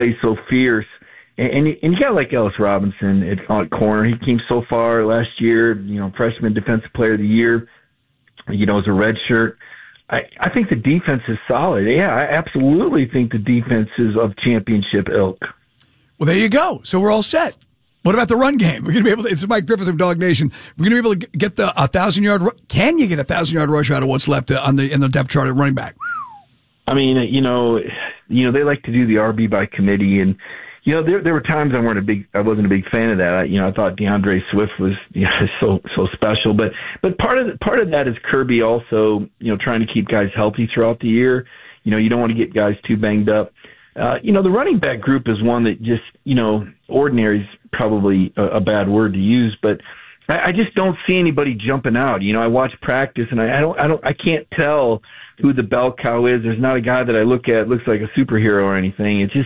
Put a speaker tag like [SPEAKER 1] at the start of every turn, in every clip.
[SPEAKER 1] plays so fierce. And you got like Ellis Robinson at corner. He came so far last year, freshman defensive player of the year, as a red shirt. I think the defense is solid. Yeah, I absolutely think the defense is of championship ilk.
[SPEAKER 2] Well, there you go. So we're all set. What about the run game? We're going to be able to, it's Mike Griffith of Dog Nation. We're going to be able to get the 1,000-yard, can you get a 1,000-yard rush out of what's left in the depth chart at running back?
[SPEAKER 1] I mean, they like to do the RB by committee, and there were times I wasn't a big fan of that. I thought DeAndre Swift was so special, but part of that is Kirby also trying to keep guys healthy throughout the year. You don't want to get guys too banged up. The running back group is one that just ordinary is probably a bad word to use, but I just don't see anybody jumping out. I watch practice and I can't tell who the bell cow is. There's not a guy that I look at looks like a superhero or anything. It's just.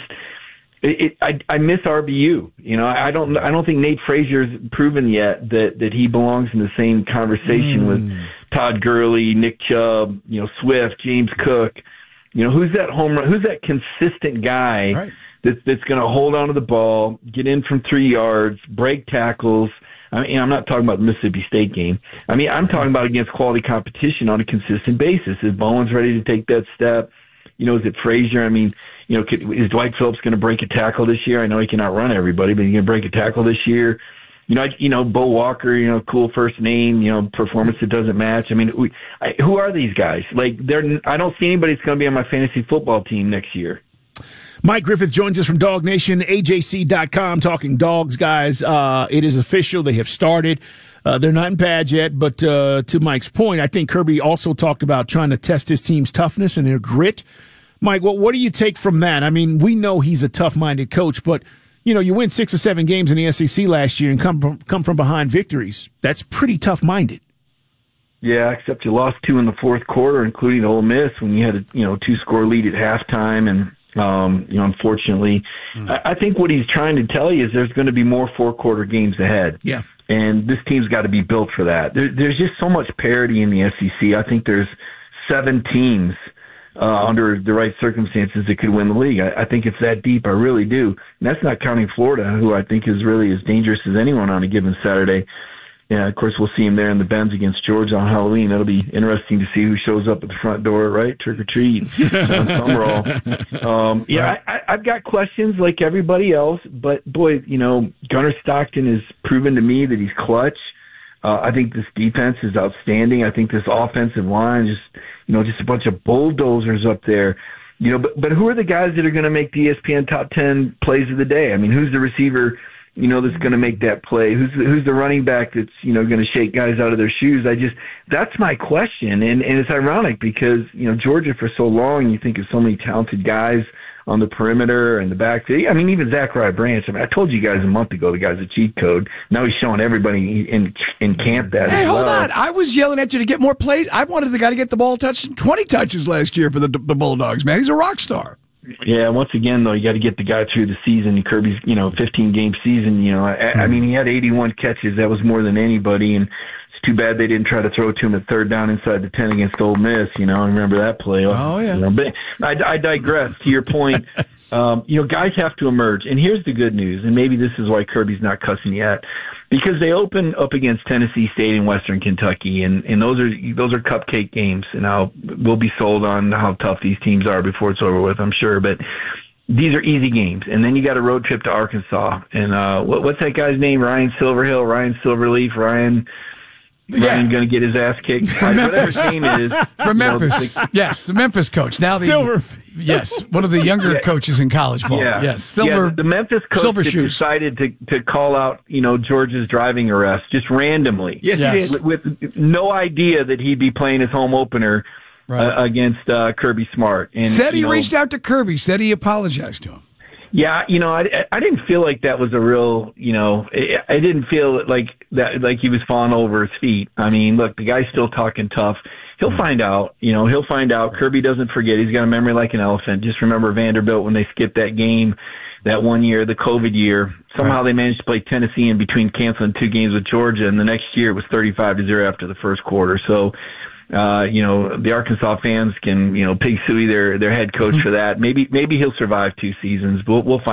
[SPEAKER 1] I miss RBU. I don't think Nate Frazier's proven yet that he belongs in the same conversation with Todd Gurley, Nick Chubb, Swift, James Cook. Who's that home run? Who's that consistent guy
[SPEAKER 2] right.
[SPEAKER 1] that's going to hold onto the ball, get in from 3 yards, break tackles? I'm not talking about the Mississippi State game. I'm talking about against quality competition on a consistent basis. Is Bowens ready to take that step? Is it Frazier? Is Dwight Phillips going to break a tackle this year? I know he can outrun everybody, but he's going to break a tackle this year. Bo Walker, cool first name, performance that doesn't match. Who are these guys? I don't see anybody that's going to be on my fantasy football team next year.
[SPEAKER 3] Mike Griffith joins us from Dog Nation, AJC.com, talking dogs, guys. It is official. They have started. They're not in pads yet, but to Mike's point, I think Kirby also talked about trying to test his team's toughness and their grit. Mike, what do you take from that? We know he's a tough-minded coach, but you win 6 or 7 games in the SEC last year and come from behind victories. That's pretty tough-minded.
[SPEAKER 1] Yeah, except you lost 2 in the fourth quarter, including Ole Miss when you had a 2-score lead at halftime, and unfortunately, I think what he's trying to tell you is there's going to be more 4-quarter games ahead.
[SPEAKER 2] Yeah.
[SPEAKER 1] And this team's got to be built for that. There's just so much parity in the SEC. I think there's 7 teams under the right circumstances that could win the league. I think it's that deep. I really do. And that's not counting Florida, who I think is really as dangerous as anyone on a given Saturday. Yeah, of course, we'll see him there in the Benz against Georgia on Halloween. That'll be interesting to see who shows up at the front door, right? Trick or treat. Summerall. I've got questions like everybody else, but boy, Gunnar Stockton has proven to me that he's clutch. I think this defense is outstanding. I think this offensive line just a bunch of bulldozers up there. But who are the guys that are going to make the ESPN top 10 plays of the day? Who's the receiver that's going to make that play? Who's the running back that's, going to shake guys out of their shoes? That's my question. And it's ironic because, Georgia for so long, you think of so many talented guys on the perimeter and the backfield. Even Zachariah Branch. I told you guys a month ago the guy's a cheat code. Now he's showing everybody in camp that.
[SPEAKER 2] Hey, hold on. I was yelling at you to get more plays. I wanted the guy to get the ball touched 20 touches last year for the Bulldogs, man. He's a rock star.
[SPEAKER 1] Yeah, once again, though, you got to get the guy through the season. Kirby's, 15-game season, he had 81 catches. That was more than anybody, and it's too bad they didn't try to throw to him at third down inside the 10 against Ole Miss, I remember that play.
[SPEAKER 2] Oh, yeah.
[SPEAKER 1] But I digress. To your point, guys have to emerge. And here's the good news, and maybe this is why Kirby's not cussing yet, because they open up against Tennessee State and Western Kentucky, and those are cupcake games. And we'll be sold on how tough these teams are before it's over with, I'm sure. But these are easy games. And then you got a road trip to Arkansas. And what's that guy's name? Ryan Silverhill, Ryan Silverleaf, Ryan going to get his ass kicked. Whatever his name is.
[SPEAKER 2] From Memphis. Yes, the Memphis coach. Now yes, one of the younger coaches in college ball.
[SPEAKER 1] Yeah.
[SPEAKER 2] Yes,
[SPEAKER 1] the Memphis coach that decided to call out, Georgia's driving arrest just randomly.
[SPEAKER 2] Yes, he did.
[SPEAKER 1] With no idea that he'd be playing his home opener against Kirby Smart. And
[SPEAKER 2] said he reached out to Kirby. Said he apologized to him.
[SPEAKER 1] Yeah, I didn't feel like that was a real, I didn't feel like he was falling over his feet. Look, the guy's still talking tough. He'll find out, he'll find out. Kirby doesn't forget. He's got a memory like an elephant. Just remember Vanderbilt when they skipped that game that one year, the COVID year. Somehow they managed to play Tennessee in between canceling 2 games with Georgia, and the next year it was 35-0 after the first quarter. So, The Arkansas fans can, pig sooie their head coach for that. Maybe he'll survive 2 seasons, but we'll find